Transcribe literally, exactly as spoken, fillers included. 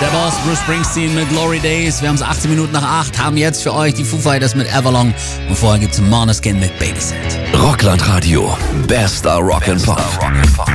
Der Boss Bruce Springsteen mit Glory Days. Wir haben es achtzehn Minuten nach acht, haben jetzt für euch die Foo Fighters mit Everlong und vorher gibt's Måneskin mit Babysit. Rockland Radio, bester Rock and Pop.